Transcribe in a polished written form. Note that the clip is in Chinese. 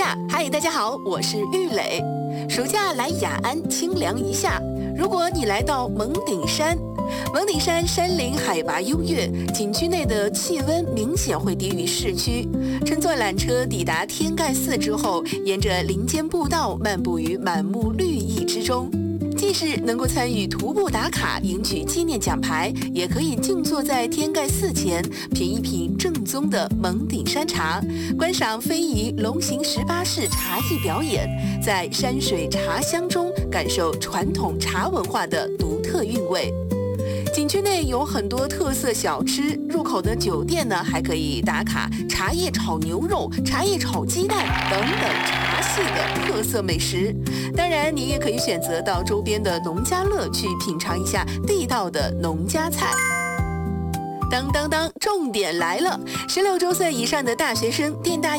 下。嗨，大家好，我是玉磊。暑假来雅安清凉一下。如果你来到蒙顶山，蒙顶山山林海拔优越，景区内的气温明显会低于市区。乘坐缆车抵达天盖寺之后，沿着林间步道漫步于满目绿意之中。既是能够参与徒步打卡赢取纪念奖牌，也可以静坐在天盖寺前品一品正宗的蒙顶山茶，观赏非遗龙行18式茶艺表演，在山水茶香中感受传统茶文化的独特韵味。景区内有很多特色小吃，入口的酒店呢还可以打卡茶叶炒牛肉、茶叶炒鸡蛋等等茶系的特色美食。当然，你也可以选择到周边的农家乐去品尝一下地道的农家菜。当，重点来了！16周岁以上的大学生，电大